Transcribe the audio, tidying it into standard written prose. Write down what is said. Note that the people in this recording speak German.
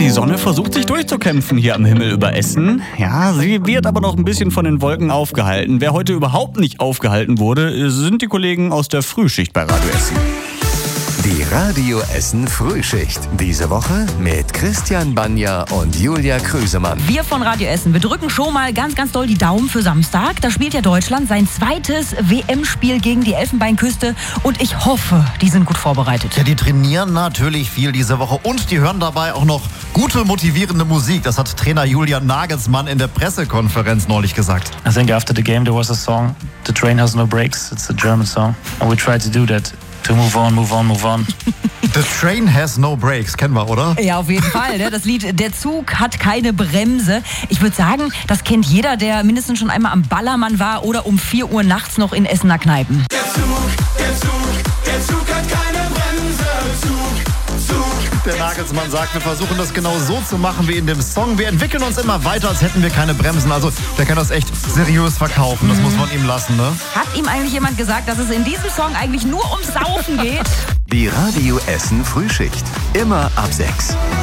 die Sonne versucht sich durchzukämpfen hier am Himmel über Essen. Ja, sie wird aber noch ein bisschen von den Wolken aufgehalten. Wer heute überhaupt nicht aufgehalten wurde, sind die Kollegen aus der Frühschicht bei Radio Essen. Die Radio Essen Frühschicht. Diese Woche mit Christian Banja und Julia Krüsemann. Wir von Radio Essen, wir drücken schon mal ganz, ganz doll die Daumen für Samstag. Da spielt ja Deutschland sein zweites WM-Spiel gegen die Elfenbeinküste. Und ich hoffe, die sind gut vorbereitet. Ja, die trainieren natürlich viel diese Woche und die hören dabei auch noch gute, motivierende Musik. Das hat Trainer Julian Nagelsmann in der Pressekonferenz neulich gesagt. I think after the game there was a song, The Train Has No Brakes. It's a German song. And we tried to do that. To move on, move on, move on. The Train Has No Brakes, kennen wir, oder? Ja, auf jeden Fall. Ne? Das Lied Der Zug hat keine Bremse. Ich würde sagen, das kennt jeder, der mindestens schon einmal am Ballermann war oder um 4 Uhr nachts noch in Essener Kneipen. Der Zug hat keine Bremse. Der Nagelsmann sagt, wir versuchen das genau so zu machen wie in dem Song. Wir entwickeln uns immer weiter, als hätten wir keine Bremsen. Also der kann das echt seriös verkaufen. Das muss man ihm lassen, ne? Hat ihm eigentlich jemand gesagt, dass es in diesem Song eigentlich nur ums Saufen geht? Die Radio Essen Frühschicht. Immer ab 6.